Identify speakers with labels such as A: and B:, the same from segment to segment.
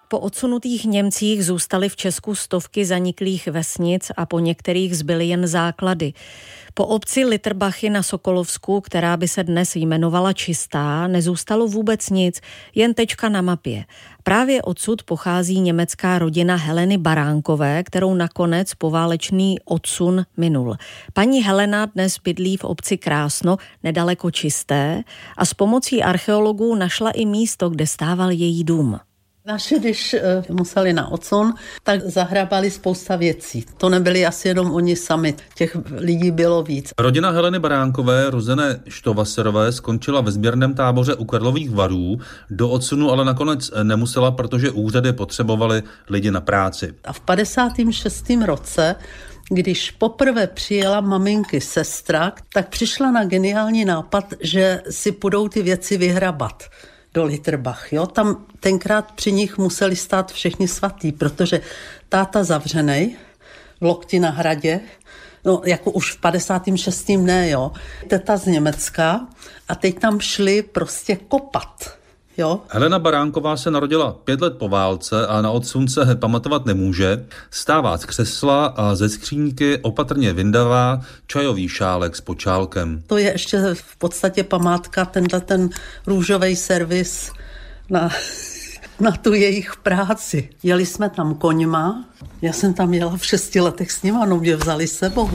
A: Po odsunutých Němcích zůstaly v Česku stovky zaniklých vesnic a po některých zbyly jen základy. Po obci Litterbachy na Sokolovsku, která by se dnes jmenovala Čistá, nezůstalo vůbec nic, jen tečka na mapě. Právě odsud pochází německá rodina Heleny Baránkové, kterou nakonec poválečný odsun minul. Paní Helena dnes bydlí v obci Krásno, nedaleko Čisté, a s pomocí archeologů našla i místo, kde stával její dům.
B: Naši, když museli na odsun, tak zahrabali spousta věcí. To nebyli asi jenom oni sami, těch lidí bylo víc.
C: Rodina Heleny Baránkové, rozené Štovaserové, skončila ve sběrném táboře u Karlových Varů. Do odsunu ale nakonec nemusela, protože úřady potřebovaly lidi na práci.
B: A v 56. roce, když poprvé přijela maminky sestra, tak přišla na geniální nápad, že si půjdou ty věci vyhrabat do Litterbach. Jo? Tam tenkrát při nich museli stát všichni svatý, protože táta zavřenej v Lokti na hradě, no jako už v 56. ne, jo, teta z Německa a teď tam šli prostě kopat. Jo?
C: Helena Baránková se narodila 5 let po válce a na odsun se pamatovat nemůže. Stává z křesla a ze skříňky opatrně vyndává čajový šálek s počálkem.
B: To je ještě v podstatě památka, ten růžový servis na tu jejich práci. Jeli jsme tam koňma, já jsem tam jela v 6 letech s nima, no mě vzali sebou.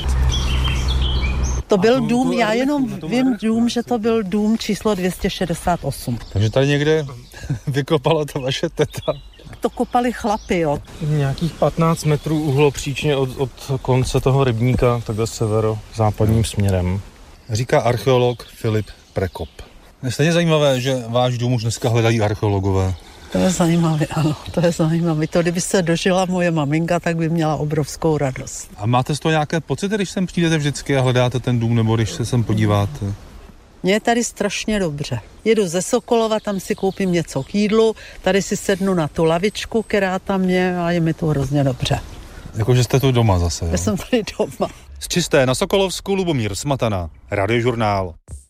B: To byl dům, já jenom vím dům, že to byl dům číslo 268.
D: Takže tady někde vykopala ta vaše teta.
B: To kopali chlapi, jo.
E: Nějakých 15 metrů uhlopříčně od konce toho rybníka, takhle severo-západním směrem.
D: Říká archeolog Filip Prekop. Je stejně zajímavé, že váš dům už dneska hledají archeologové.
B: To je zajímavé, ano, to je zajímavé. To, kdyby se dožila moje maminka, tak by měla obrovskou radost.
D: A máte z toho nějaké pocity, když sem přijdete vždycky a hledáte ten dům, nebo když se sem podíváte?
B: Mně je tady strašně dobře. Jedu ze Sokolova, tam si koupím něco k jídlu, tady si sednu na tu lavičku, která tam je a je mi tu hrozně dobře.
D: Jakože jste tu doma zase, jo?
B: Já jsem tady doma.
D: Z Čisté na Sokolovsku Lubomír Smatana, Radiožurnál.